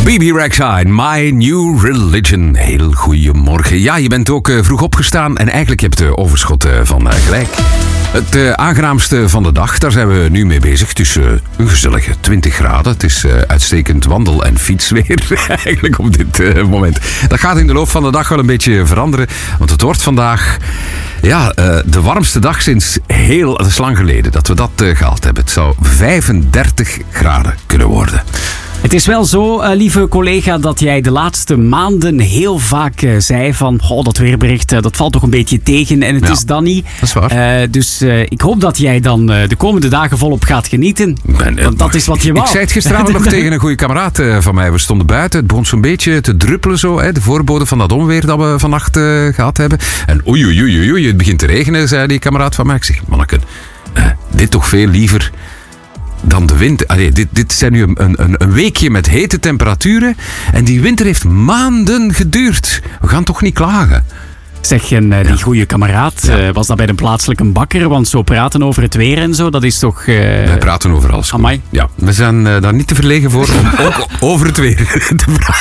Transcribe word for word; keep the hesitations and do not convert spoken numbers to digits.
B B Rexha, My New Religion. Heel goeiemorgen. Ja, je bent ook uh, vroeg opgestaan en eigenlijk heb je het uh, overschot uh, van uh, gelijk. Het uh, aangenaamste van de dag, daar zijn we nu mee bezig. Het is uh, een gezellige twintig graden. Het is uh, uitstekend wandel- en fietsweer eigenlijk op dit uh, moment. Dat gaat in de loop van de dag wel een beetje veranderen. Want het wordt vandaag ja, uh, de warmste dag sinds heel dat is lang geleden dat we dat uh, gehaald hebben. Het zou vijfendertig graden kunnen worden. Het is wel zo, uh, lieve collega, dat jij de laatste maanden heel vaak uh, zei van oh, dat weerbericht, uh, dat valt toch een beetje tegen en het ja, is dan niet. Dat is waar. Uh, dus uh, ik hoop dat jij dan uh, de komende dagen volop gaat genieten. Ben, uh, want dat is wat je wou. Ik zei het gisteravond nog tegen een goede kameraad uh, van mij. We stonden buiten, het begon zo'n beetje te druppelen zo. Hè, de voorbode van dat onweer dat we vannacht uh, gehad hebben. En oei, oei, oei, oei, het begint te regenen, zei die kameraad van mij. Ik zeg, manneke, uh, dit toch veel liever dan de winter. Allee, dit, dit zijn nu een, een, een weekje met hete temperaturen. En die winter heeft maanden geduurd. We gaan toch niet klagen. Zeg, en uh, die ja. goede kameraad, ja. uh, was dat bij een plaatselijke bakker? Want zo praten over het weer en zo, dat is toch... Uh... Wij praten over alles. Amai. Ja, we zijn uh, daar niet te verlegen voor om ook over het weer te praten.